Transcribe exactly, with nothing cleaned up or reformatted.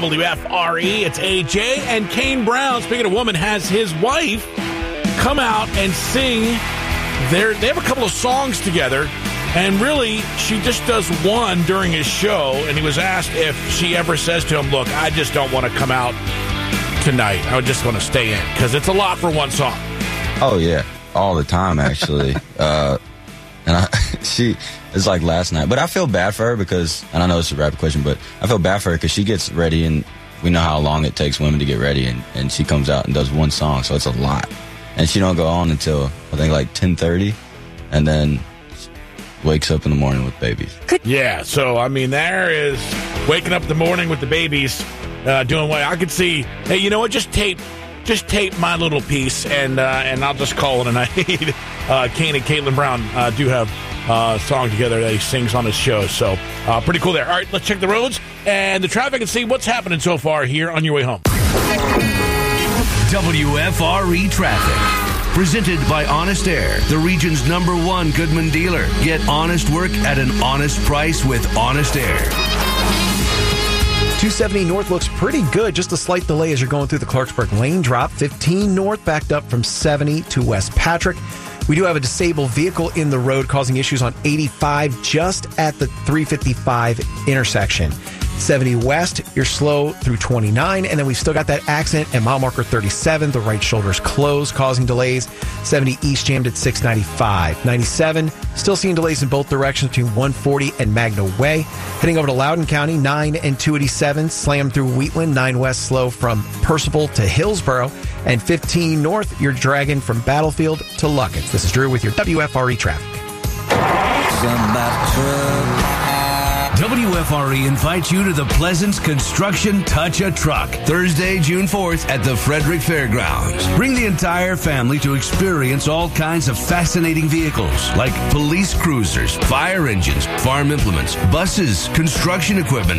W F R E, it's A J, and Kane Brown, speaking of woman, has his wife come out and sing. Their, they have a couple of songs together, and really, she just does one during his show, and he was asked if she ever says to him, look, I just don't want to come out tonight. I just want to stay in, because it's a lot for one song. Oh, yeah, all the time, actually. uh, and I, she, it's like last night. But I feel bad for her because, and I know it's a rapid question, but I feel bad for her because she gets ready, and we know how long it takes women to get ready, and, and she comes out and does one song, so it's a lot. And she don't go on until, I think, like ten thirty, and then wakes up in the morning with babies. Yeah, so, I mean, there is waking up in the morning with the babies, uh, doing what I could see. Hey, you know what? Just tape, just tape my little piece, and uh, and I'll just call it a night. uh, Kane and Caitlin Brown uh, do have uh, a song together that he sings on his show, so uh, pretty cool there. All right, let's check the roads and the traffic and see what's happening so far here on your way home. W F R E Traffic. Presented by Honest Air, the region's number one Goodman dealer. Get honest work at an honest price with Honest Air. two seventy north looks pretty good. Just a slight delay as you're going through the Clarksburg lane drop. fifteen north backed up from seventy to West Patrick. We do have a disabled vehicle in the road causing issues on eighty-five just at the three fifty-five intersection. seventy west, you're slow through twenty-nine, and then we've still got that accident at mile marker thirty-seven. The right shoulder's closed, causing delays. seventy east jammed at six ninety-five. ninety-seven, still seeing delays in both directions between one forty and Magna Way. Heading over to Loudoun County, nine and two eighty-seven, slammed through Wheatland. nine west, slow from Percival to Hillsboro. And fifteen north, you're dragging from Battlefield to Luckett's. This is Drew with your W F R E traffic. W F R E invites you to the Pleasance Construction Touch a Truck, Thursday, June fourth at the Frederick Fairgrounds. Bring the entire family to experience all kinds of fascinating vehicles like police cruisers, fire engines, farm implements, buses, construction equipment,